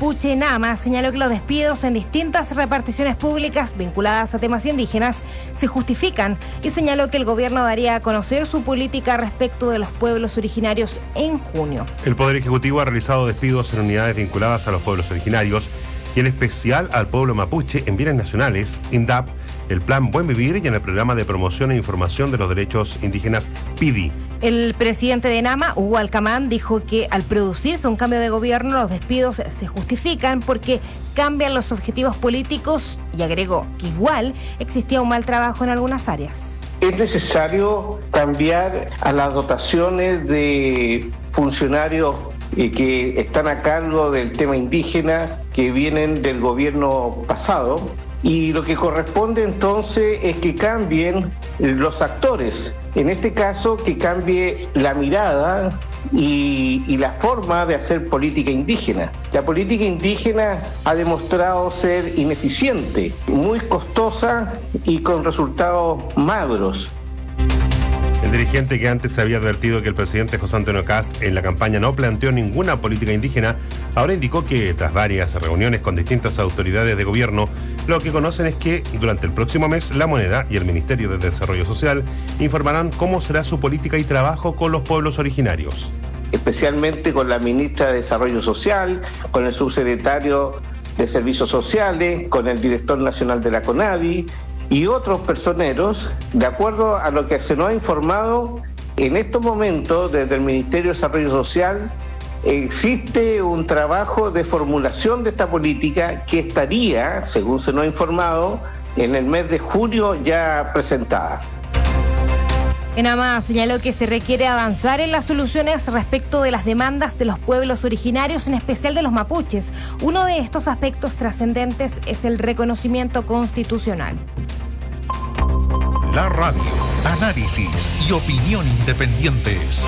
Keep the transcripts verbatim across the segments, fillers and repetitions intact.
mapuche ENAMA señaló que los despidos en distintas reparticiones públicas vinculadas a temas indígenas se justifican y señaló que el gobierno daría a conocer su política respecto de los pueblos originarios en junio. El Poder Ejecutivo ha realizado despidos en unidades vinculadas a los pueblos originarios y en especial al pueblo mapuche en bienes nacionales, INDAP, el Plan Buen Vivir y en el Programa de Promoción e Información de los Derechos Indígenas, P I D I. El presidente de ENAMA, Hugo Alcamán, dijo que al producirse un cambio de gobierno, los despidos se justifican porque cambian los objetivos políticos y agregó que igual existía un mal trabajo en algunas áreas. Es necesario cambiar a las dotaciones de funcionarios eh, que están a cargo del tema indígena, que vienen del gobierno pasado. Y lo que corresponde entonces es que cambien los actores. En este caso, que cambie la mirada y, y la forma de hacer política indígena. La política indígena ha demostrado ser ineficiente, muy costosa y con resultados magros. El dirigente, que antes se había advertido que el presidente José Antonio Kast en la campaña no planteó ninguna política indígena, ahora indicó que tras varias reuniones con distintas autoridades de gobierno, lo que conocen es que durante el próximo mes La Moneda y el Ministerio de Desarrollo Social informarán cómo será su política y trabajo con los pueblos originarios. Especialmente con la ministra de Desarrollo Social, con el subsecretario de Servicios Sociales, con el director nacional de la CONADI y otros personeros, de acuerdo a lo que se nos ha informado, en estos momentos desde el Ministerio de Desarrollo Social existe un trabajo de formulación de esta política que estaría, según se nos ha informado, en el mes de julio ya presentada. ENAMA señaló que se requiere avanzar en las soluciones respecto de las demandas de los pueblos originarios, en especial de los mapuches. Uno de estos aspectos trascendentes es el reconocimiento constitucional. La radio, análisis y opinión independientes.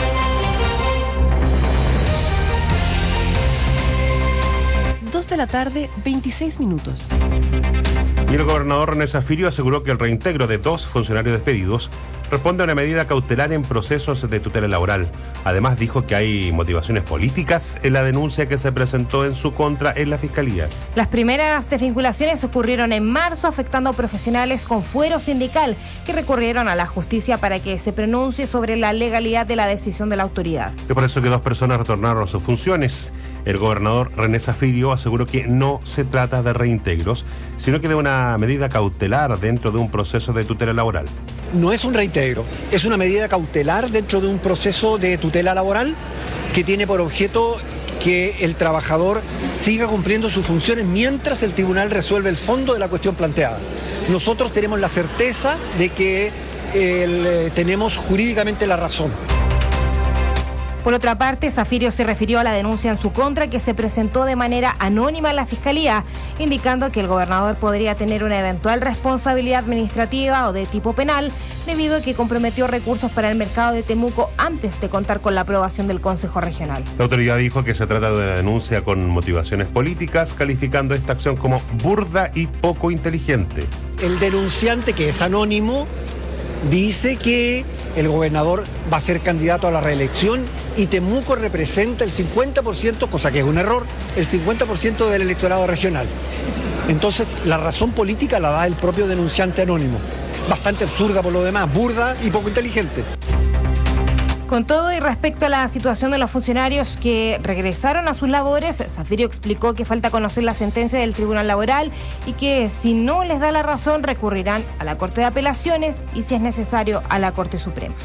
dos de la tarde, veintiséis minutos. Y el gobernador René Zafirio aseguró que el reintegro de dos funcionarios despedidos responde a una medida cautelar en procesos de tutela laboral. Además, dijo que hay motivaciones políticas en la denuncia que se presentó en su contra en la Fiscalía. Las primeras desvinculaciones ocurrieron en marzo, afectando a profesionales con fuero sindical que recurrieron a la justicia para que se pronuncie sobre la legalidad de la decisión de la autoridad. Es por eso que dos personas retornaron a sus funciones. El gobernador René Zafirio aseguró que no se trata de reintegros, sino que de una medida cautelar dentro de un proceso de tutela laboral. No es un reintegro, es una medida cautelar dentro de un proceso de tutela laboral que tiene por objeto que el trabajador siga cumpliendo sus funciones mientras el tribunal resuelve el fondo de la cuestión planteada. Nosotros tenemos la certeza de que eh, tenemos jurídicamente la razón. Por otra parte, Zafirio se refirió a la denuncia en su contra que se presentó de manera anónima en la Fiscalía, indicando que el gobernador podría tener una eventual responsabilidad administrativa o de tipo penal debido a que comprometió recursos para el mercado de Temuco antes de contar con la aprobación del Consejo Regional. La autoridad dijo que se trata de una denuncia con motivaciones políticas, calificando esta acción como burda y poco inteligente. El denunciante, que es anónimo, dice que el gobernador va a ser candidato a la reelección y Temuco representa el cincuenta por ciento, cosa que es un error, el cincuenta por ciento del electorado regional. Entonces, la razón política la da el propio denunciante anónimo. Bastante absurda por lo demás, burda y poco inteligente. Con todo y respecto a la situación de los funcionarios que regresaron a sus labores, Zafirio explicó que falta conocer la sentencia del Tribunal Laboral y que si no les da la razón recurrirán a la Corte de Apelaciones y si es necesario a la Corte Suprema.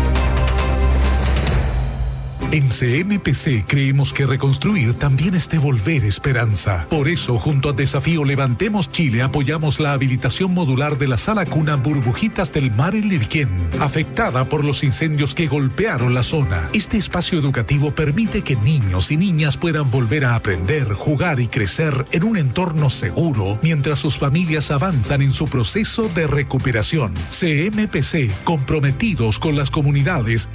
En C M P C creemos que reconstruir también es devolver esperanza. Por eso, junto a Desafío Levantemos Chile, apoyamos la habilitación modular de la sala cuna Burbujitas del Mar en Lirquén, afectada por los incendios que golpearon la zona. Este espacio educativo permite que niños y niñas puedan volver a aprender, jugar y crecer en un entorno seguro, mientras sus familias avanzan en su proceso de recuperación. C M P C, comprometidos con las comunidades